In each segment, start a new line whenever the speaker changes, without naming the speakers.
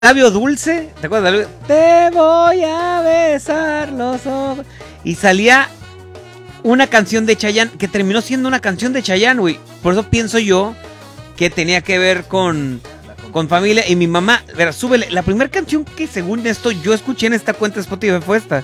Labio Dulce, ¿te acuerdas de Te voy a besar los ojos? Y salía una canción de Chayanne que terminó siendo una canción de Chayanne, güey. Por eso pienso yo que tenía que ver con familia. Y mi mamá, verá, súbele. La primera canción que según esto yo escuché en esta cuenta de Spotify fue esta.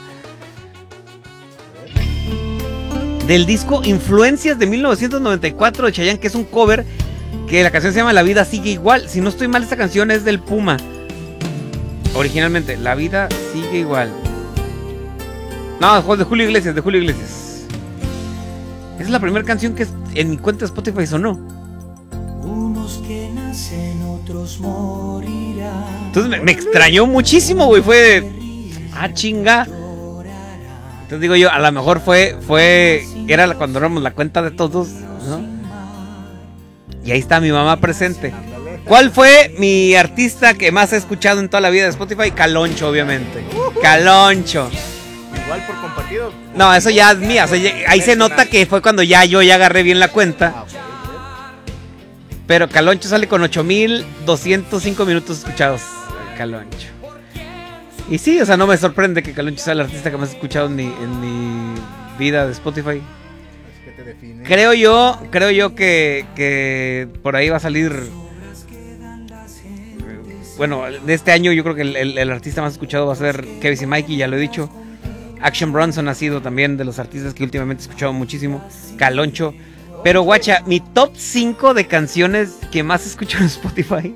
Del disco Influencias de 1994 de Chayanne, que es un cover, que la canción se llama La vida sigue igual. Si no estoy mal, esta canción es del Puma. Originalmente, La vida sigue igual. No, de Julio Iglesias, Esa es la primera canción que en mi cuenta de Spotify sonó.
Unos que nacen, otros morirán.
Entonces me extrañó muchísimo, güey. Fue chinga. Entonces digo yo, a lo mejor era cuando éramos la cuenta de todos, ¿no? Y ahí está mi mamá presente. ¿Cuál fue mi artista que más he escuchado en toda la vida de Spotify? Caloncho, obviamente. Caloncho.
Igual por compartido.
No, eso ya es mía. O sea, ahí se nota que fue cuando yo ya agarré bien la cuenta. Pero Caloncho sale con 8,205 minutos escuchados. Caloncho. Y sí, o sea, no me sorprende que Caloncho sea el artista que más he escuchado en mi vida de Spotify. Creo yo que por ahí va a salir. Bueno, de este año yo creo que el artista más escuchado va a ser Kevin y Mikey, ya lo he dicho. Action Bronson ha sido también de los artistas que últimamente he escuchado muchísimo. Caloncho. Pero guacha, mi top 5 de canciones que más escucho en Spotify.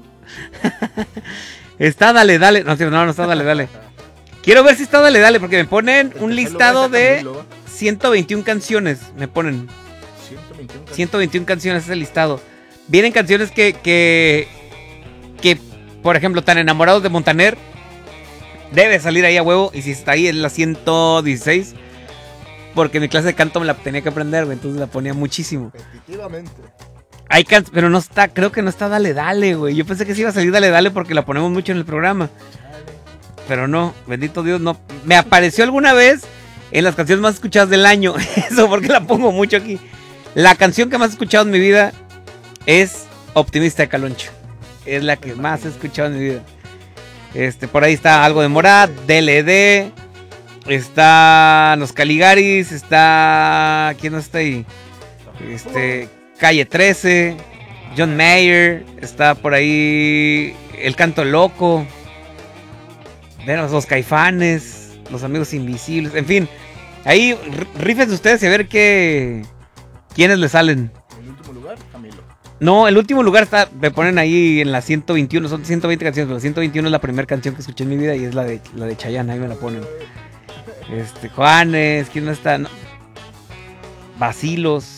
Está Dale Dale. No está Dale Dale. Quiero ver si está Dale Dale, porque me ponen un listado de 121 canciones. Me ponen 121 canciones, es el listado. Vienen canciones que por ejemplo, Tan Enamorados de Montaner debe salir ahí a huevo. Y si está ahí es la 116, porque mi clase de canto me la tenía que aprender, güey, entonces la ponía muchísimo.
Efectivamente.
Pero no está, creo que no está Dale Dale, güey. Yo pensé que sí iba a salir Dale Dale porque la ponemos mucho en el programa. Pero no, bendito Dios, no. Me apareció alguna vez en las canciones más escuchadas del año. Eso porque la pongo mucho aquí. La canción que más he escuchado en mi vida es Optimista de Caloncho. Es la que más he escuchado en mi vida. Por ahí está algo de Morat, DLD, está Los Caligaris, está... ¿Quién no está ahí? Calle 13, John Mayer, está por ahí El Canto Loco, Los Caifanes, Los Amigos Invisibles, en fin, ahí rífense ustedes y a ver quiénes le salen.
¿En el último lugar? Camilo.
No, el último lugar me ponen ahí en la 121, son 120 canciones, pero la 121 es la primera canción que escuché en mi vida y es la de Chayanne, ahí me la ponen. Juanes, ¿quién no está? No. Vacilos.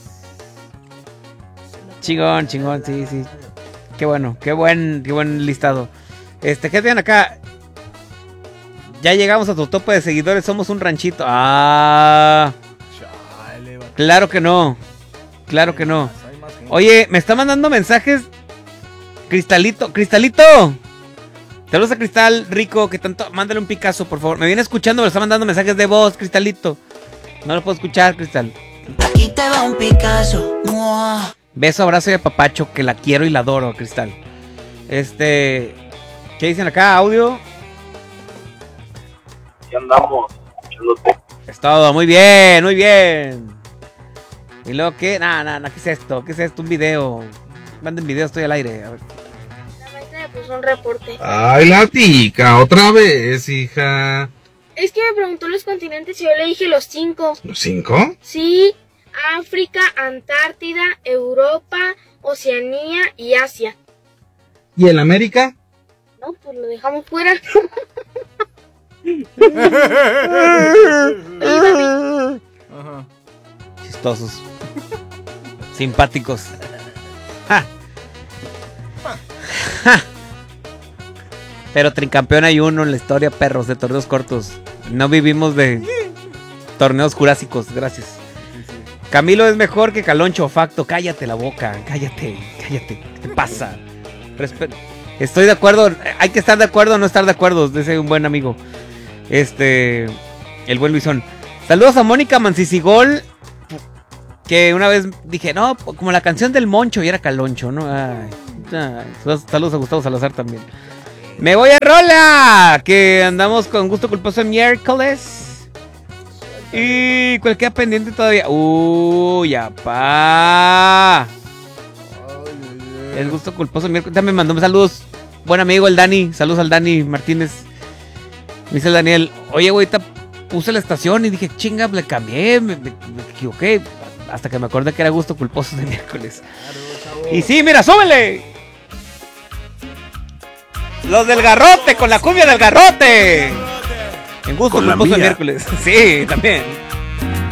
Chingón, sí. Qué bueno, qué buen listado. ¿Qué tienen acá? Ya llegamos a tu tope de seguidores, somos un ranchito. Claro que no. Oye, me está mandando mensajes Cristalito. Saludos a Cristal Rico, que tanto, mándale un Picasso, por favor. Me viene escuchando, me está mandando mensajes de voz, Cristalito. No lo puedo escuchar, Cristal.
Aquí te va un Picasso.
Beso, abrazo y apapacho, que la quiero y la adoro, Cristal. ¿Qué dicen acá? ¿Audio?
Aquí andamos, escuchándote.
Es todo, muy bien. ¿Y luego qué? ¿Qué es esto? ¿Qué es esto? Un video. Manden video, estoy al aire. A ver.
La maestra me puso un reporte.
Ay, la tica, otra vez, hija.
Es que me preguntó los continentes y yo le dije los 5.
¿Los 5?
Sí, África, Antártida, Europa, Oceanía y Asia.
¿Y el América?
No, pues lo dejamos fuera.
Ajá.
Chistosos. Simpáticos. ¡Ja! Pero tricampeón hay uno en la historia, perros, de torneos cortos. No vivimos de torneos jurásicos, gracias. Camilo es mejor que Caloncho, facto. Cállate la boca, cállate. ¿Qué te pasa? Estoy de acuerdo, hay que estar de acuerdo o no estar de acuerdo, dice un buen amigo. El buen Luisón. Saludos a Mónica Mancisigol, que una vez dije, no, como la canción del Moncho y era Caloncho, ¿no? Saludos a Gustavo Salazar también. Me voy a rola, que andamos con gusto culposo en miércoles. ¿Y cuál queda pendiente todavía? Uy, apá. El gusto culposo en miércoles. También me mandó saludos. Buen amigo el Dani. Saludos al Dani Martínez. Me dice el Daniel, oye, güey, puse la estación y dije, chinga, le cambié, me equivoqué. Hasta que me acordé que era gusto culposo de miércoles. Y sí, mira, súbele. Los del garrote, con la cumbia del garrote. En gusto culposo de miércoles. Sí, también.